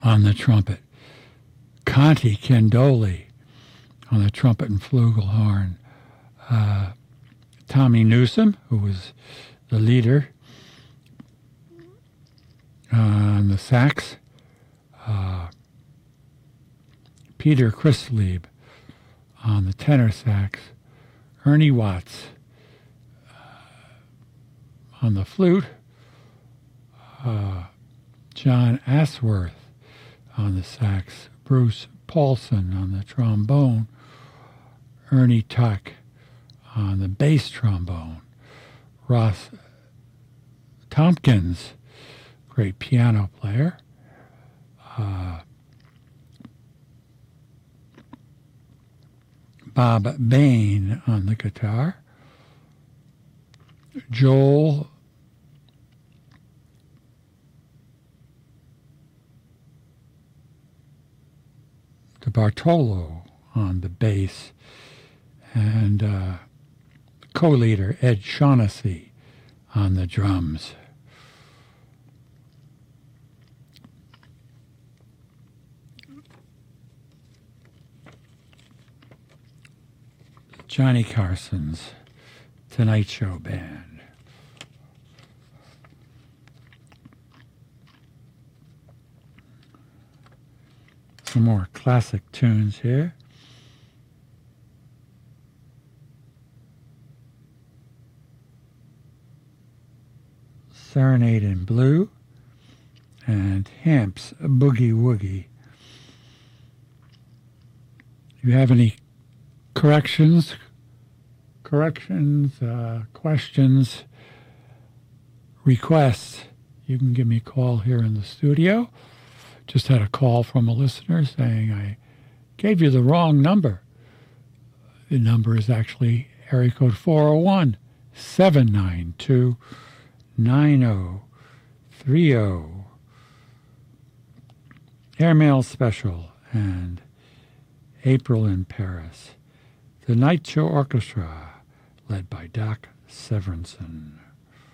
on the trumpet, Conti Kendoli on the trumpet and flugelhorn, Tommy Newsom, who was the leader, on the sax, Peter Chrislieb on the tenor sax, Ernie Watts on the flute, John Asworth on the sax, Bruce Paulson on the trombone, Ernie Tuck on the bass trombone, Ross Tompkins, great piano player, Bob Bain on the guitar, Joel DeBartolo on the bass, and co-leader Ed Shaughnessy on the drums. Johnny Carson's Tonight Show Band. Some more classic tunes here. Serenade in Blue and Hamp's Boogie Woogie. If you have any corrections, questions, requests, you can give me a call here in the studio. Just had a call from a listener saying I gave you the wrong number. The number is actually area code 401-792-9030. Airmail Special and April in Paris. The Night Show Orchestra, led by Doc Severinsen.